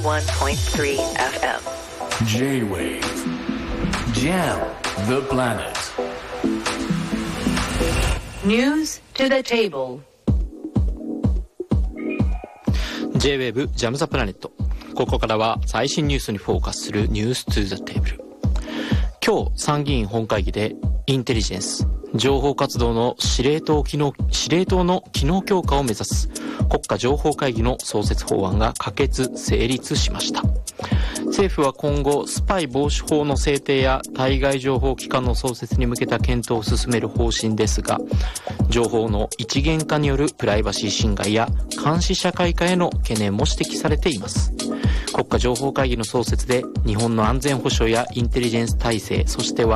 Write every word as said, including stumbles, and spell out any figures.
じゅういちてんさん エフエム J-Wave Jam the Planet News to the Table J-Wave Jam the Planet。 ここからは最新ニュースにフォーカスするニューストゥザテーブル。今日参議院本会議でインテリジェンス情報活動の司令塔機能司令塔の機能強化を目指す国家情報会議の創設法案が可決成立しました。政府は今後スパイ防止法の制定や対外情報機関の創設に向けた検討を進める方針ですが、情報の一元化によるプライバシー侵害や監視社会化への懸念も指摘されています。国家情報会議の創設で日本の安全保障やインテリジェンス体制、そして